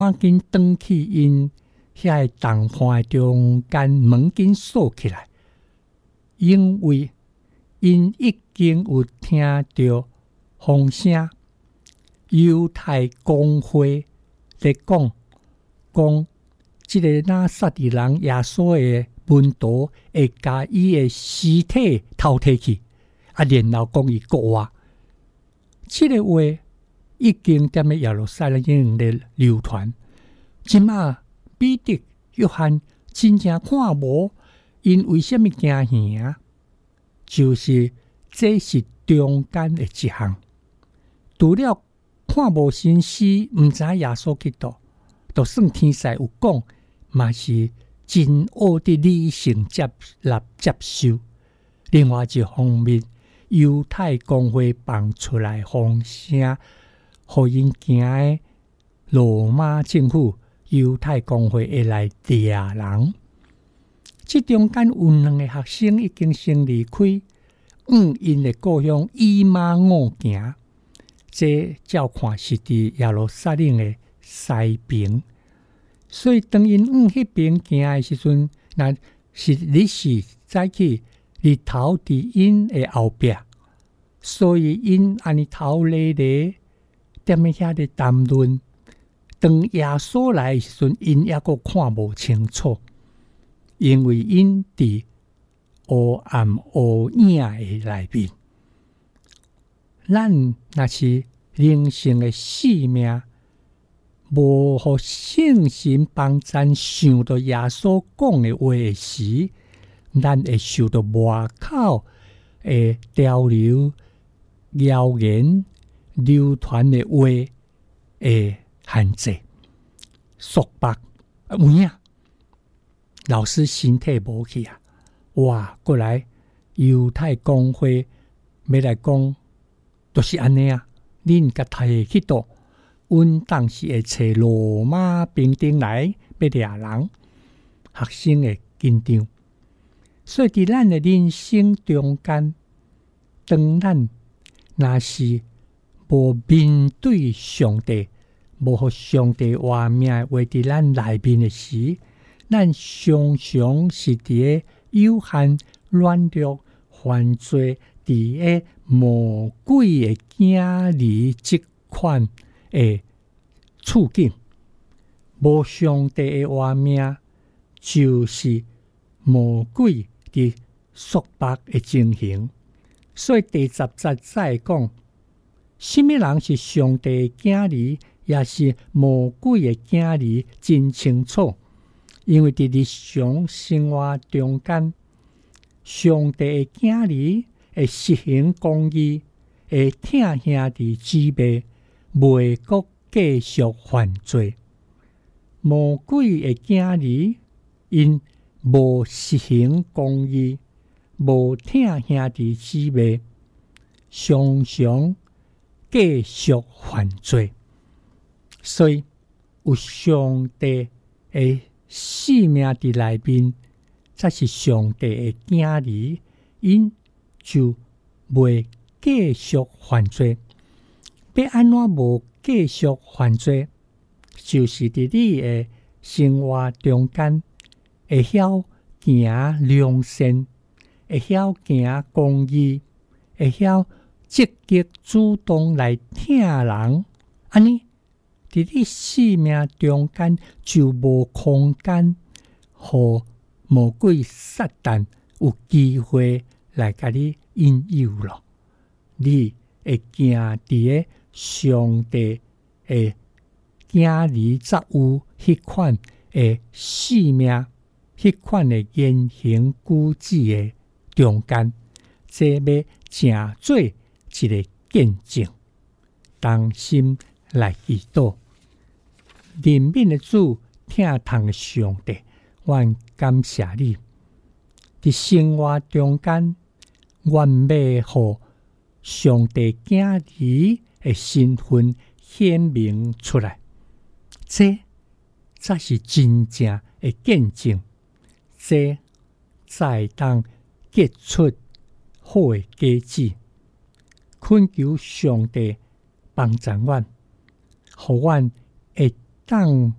赶紧转去因遐洞畔中间门紧锁起来，因为因已经有听到风声，犹太公会在讲，这个拿撒勒人耶稣的门徒会把伊的尸体偷摕去，然后讲伊国话。这个话已经在耶路撒冷的流传。今仔彼得、约翰真正看无，因为什么惊吓？就是这是中间的一项。除了看无神师，毋知耶稣基督，就算天使有讲，嘛是真恶的理性接受。另外一方面，犹太公会放出来风声，互因惊的罗马政府、犹太公会会来抓人。这中间有2个学生已经先离开，因的故乡以马五行。这照看是伫耶路撒冷的西边，所以当因迄边行的时阵，那是日时早起日头伫因的后壁，所以因安尼头咧咧，踮咧遐咧谈论。当耶稣来的时阵，因抑阁看无清楚，因为因伫黑暗黑影的内面。咱若是灵性的生命，无互圣神帮咱想到耶稣讲的话时，咱会受到外口的潮流、谣言、流传的话的限制、束缚。有影，老师身体无去啊！哇，过来犹太公会要来讲。就是安尼啊！恁甲摕去倒，阮当时会找罗马兵丁来要抓人，学生会紧张。所以伫咱的人生中间，当咱若是无面对上帝，无互上帝话命话伫咱内面的时，咱常常是伫个有限、软弱、犯罪。伫个魔鬼的惊离即款的处境，无上帝的话命，就是魔鬼伫束缚的情形。所以第10节再讲，什么人是上帝的惊离，也是魔鬼的惊离，真清楚。因为伫日常生活中间，上帝的惊离。会实行公义，会疼兄弟姊妹，袂阁继续犯罪。魔鬼的囝儿因无实行公义，无疼兄弟姊妹，常常继续犯罪。所以有上帝的生命伫内面，才是上帝的囝儿，因就袂继续犯罪。要安怎无继续犯罪？就是伫你的生活中间，会晓行良善，会晓行公义，会晓积极主动来疼人。安尼，伫你生命中间就无空间，互魔鬼撒旦有机会来甲你引诱咯。你会行伫个上帝的惊离杂有迄款的生命，迄款的言行举止的中间，这要成做一个见证。当心来祈祷，怜悯的主，疼痛的上帝，愿感谢你。伫生活中间，愿要互上帝囝儿的身份显明出来，这才是真正的见证，这才当结出好的果子。恳求上帝帮助阮，互阮会当